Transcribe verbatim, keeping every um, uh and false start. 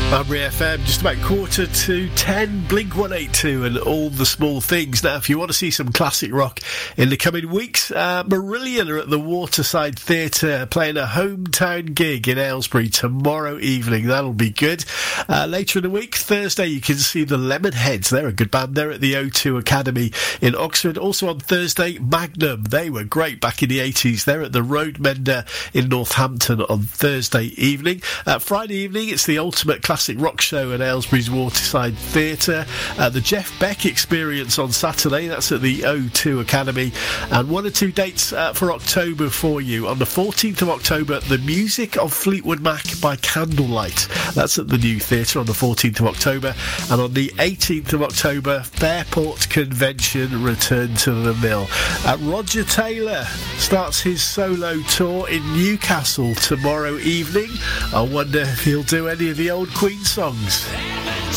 Banbury F M, just about quarter to ten, Blink one eighty-two and All the Small Things. Now, if you want to see some classic rock in the coming weeks, uh, Marillion are at the Waterside Theatre playing a hometown gig in Aylesbury tomorrow evening. That'll be good. Uh, later in the week, Thursday, you can see the Lemonheads. They're a good band. They're at the O two Academy in Oxford. Also on Thursday, Magnum. They were great back in the eighties. They're at the Roadmender in Northampton on Thursday evening. Uh, Friday evening, it's the Ultimate Classic Rock Show at Aylesbury's Waterside Theatre. Uh, the Jeff Beck Experience on Saturday, that's at the O two Academy. And one or two dates uh, for October for you. On the fourteenth of October, The Music of Fleetwood Mac by Candlelight. That's at the New Theatre on the fourteenth of October. And on the eighteenth of October, Fairport Convention, Return to the Mill. Uh, Roger Taylor starts his solo tour in Newcastle tomorrow evening. I wonder if he'll do any of the old Queen songs.